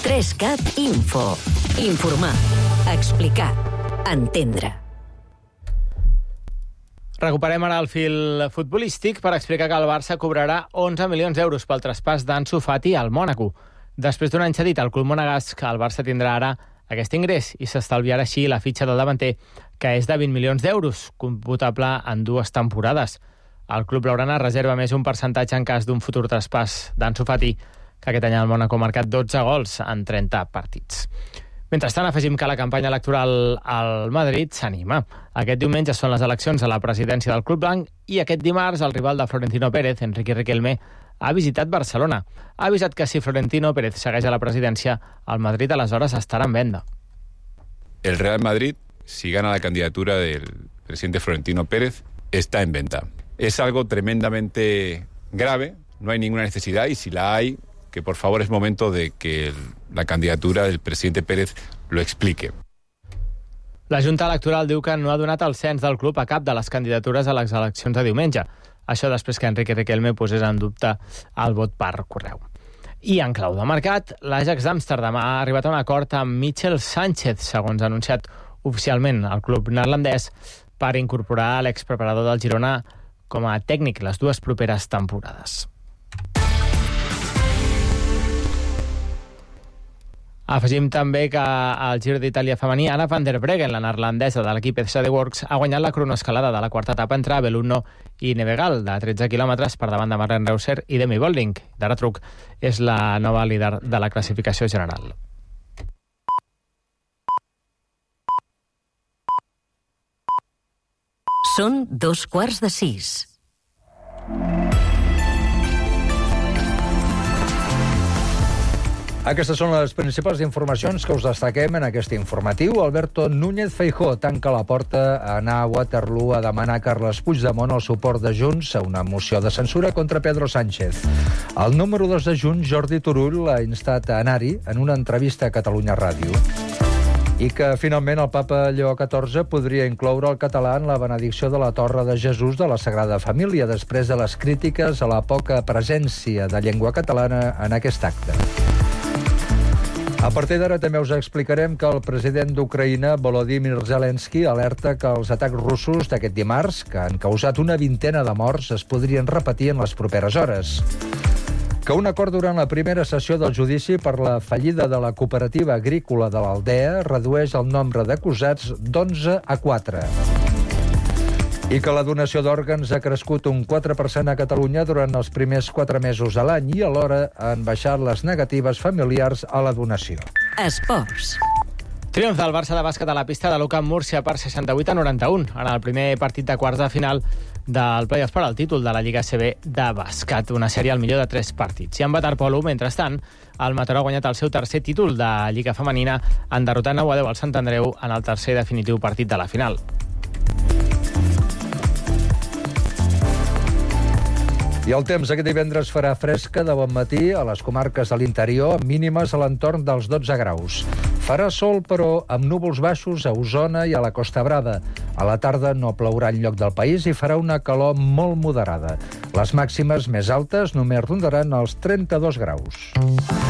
3CAT Info. Informar, explicar, entendre. Recuperem ara el fil futbolístic per explicar que el Barça cobrarà 11 milions d'euros pel traspàs d'Ansu Fati al Mònaco. Després d'un any cedit al club monegasc, el Barça tindrà ara aquest ingrés i s'estalviarà així la fitxa del davanter, que és de 20 milions d'euros, computable en 2 temporades. El club blaugrana reserva més un percentatge en cas d'un futur traspàs d'Ansu Fati, que aquest any el Mònaco ha marcat 12 gols en 30 partits. Mentrestant, afegim que la campanya electoral al Madrid s'anima. Aquest diumenge són les eleccions a la presidència del club blanc i aquest dimarts el rival de Florentino Pérez, Enrique Riquelme, ha visitat Barcelona. Ha avisat que si Florentino Pérez segueix a la presidència, el Madrid aleshores estarà en venda. El Real Madrid, si gana la candidatura del presidente Florentino Pérez, está en venta. Es algo tremendamente grave, no hay ninguna necesidad y si la hay, que por favor es momento de que la candidatura del presidente Pérez lo explique. La Junta Electoral diu que no ha donat el cens del club a cap de les candidatures a les eleccions de diumenge. Això després que Enrique Riquelme posés en dubte el vot per correu. I en clau de mercat, l'Ajax d'Amsterdam ha arribat a un acord amb Michel Sánchez, segons ha anunciat oficialment el club neerlandès, per incorporar l'expreparador del Girona com a tècnic les 2 properes temporades. Afegim també que al Giro d'Itàlia femení, Anna van der Breggen, la neerlandesa de l'equip SD Works, ha guanyat la cronoescalada de la quarta etapa entre Belluno i Nevegal, de 13 quilòmetres per davant de Maren Reusser i Demi Vollering. Dara Truc és la nova líder de la classificació general. Són 5:15. Aquestes són les principals informacions que us destaquem en aquest informatiu. Alberto Núñez Feijóo tanca la porta a anar a Waterloo a demanar a Carles Puigdemont el suport de Junts a una moció de censura contra Pedro Sánchez. El número 2 de Junts, Jordi Turull, l'ha instat a anar-hi en una entrevista a Catalunya Ràdio. I que, finalment, el papa Lleó XIV podria incloure el català en la benedicció de la Torre de Jesús de la Sagrada Família, després de les crítiques a la poca presència de llengua catalana en aquest acte. A partir d'ara també us explicarem que el president d'Ucraïna, Volodymyr Zelensky, alerta que els atacs russos d'aquest dimarts, que han causat una vintena de morts, es podrien repetir en les properes hores. Que un acord durant la primera sessió del judici per la fallida de la cooperativa agrícola de l'Aldea redueix el nombre d'acusats d'11 a 4. I que la donació d'òrgans ha crescut un 4% a Catalunya durant els primers 4 mesos de l'any i alhora han baixat les negatives familiars a la donació. Esports. Triomf del Barça de bàsquet a la pista de l'UCAM Múrcia per 68-91 en el primer partit de quarts de final del play-off per al títol de la Lliga ACB de bàsquet, una sèrie al millor de 3 partits. I en waterpolo, mentrestant, el Mataró ha guanyat el seu tercer títol de Lliga Femenina en derrotar 9-10 al Sant Andreu en el tercer i definitiu partit de la final. I el temps aquest divendres farà fresca de bon matí a les comarques de l'interior, mínimes a l'entorn dels 12 graus. Farà sol, però, amb núvols baixos a Osona i a la Costa Brava. A la tarda no plourà enlloc del país i farà una calor molt moderada. Les màximes més altes només rondaran els 32 graus.